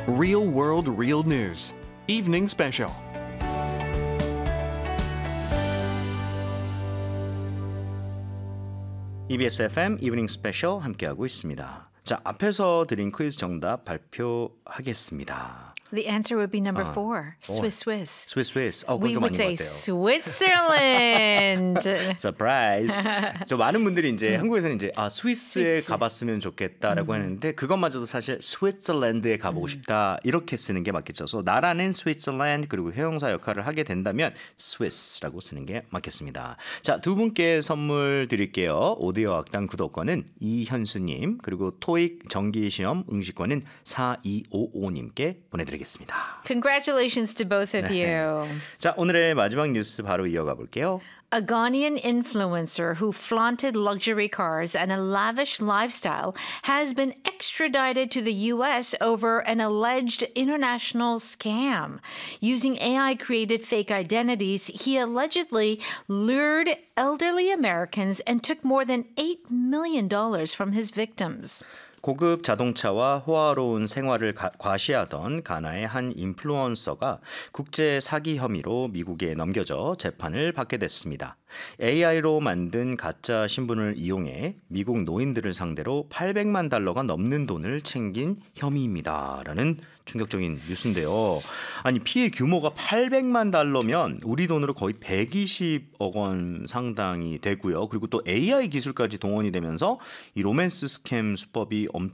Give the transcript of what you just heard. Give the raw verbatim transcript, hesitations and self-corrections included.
Real World Real News Evening Special. 이비에스 에프엠 이브닝 스페셜 함께하고 있습니다. 자, 앞에서 드린 퀴즈 정답 발표하겠습니다. The answer would be number four, Swiss Swiss. 스위스 스위스. 어, We 그건 좀 would 아닌 것 say 같아요. Switzerland. 서프라이즈. 저 많은 분들이 이제 한국에서는 이제 아 스위스에 스위스. 가봤으면 좋겠다라고 하는데 그것마저도 사실 스위스랜드에 가보고 싶다 이렇게 쓰는 게 맞겠죠. 그래서 나라는 스위스랜드 그리고 회용사 역할을 하게 된다면 스위스라고 쓰는 게 맞겠습니다. 자, 두 분께 선물 드릴게요. 오디오 악당 구독권은 이현수님 그리고 토익 정기시험 응시권은 사이오오님께 보내드리겠습니다. Congratulations to both of you. 자, 오늘의 마지막 뉴스 바로 이어가 볼게요. A Ghanaian influencer who flaunted luxury cars and a lavish lifestyle has been extradited to the U S over an alleged international scam. Using A I-created fake identities, he allegedly lured elderly Americans and took more than eight million dollars from his victims. 고급 자동차와 호화로운 생활을 가, 과시하던 가나의 한 인플루언서가 국제 사기 혐의로 미국에 넘겨져 재판을 받게 됐습니다. 에이아이로 만든 가짜 신분을 이용해 미국 노인들을 상대로 팔백만 달러가 넘는 돈을 챙긴 혐의입니다. 라는 충격적인 뉴스인데요. 아니 피해 규모가 팔백만 달러면 우리 돈으로 거의 백이십억 원 상당이 되고요. 그리고 또 에이아이 기술까지 동원이 되면서 이 로맨스 스캠 수법이